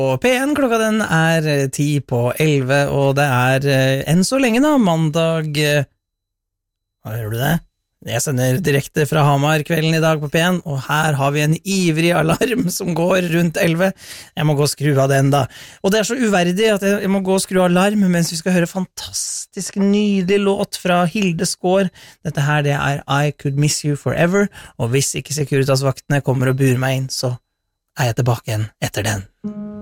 Og P1 klokka den 10:10, og det enn så lenge da, mandag, hva hører du det? Jeg sender direkte fra Hamar kvelden i dag på P1, og her har vi en ivrig alarm som går rundt 11. Jeg må gå og skru av den da. Og det så uverdig at jeg må gå og skru av alarm mens vi skal høre fantastisk nydelig låt fra Hilde Skår. Dette her det I Could Miss You Forever, og hvis ikke Securitas-vaktene kommer og burer meg inn, så jeg tilbake igjen etter den.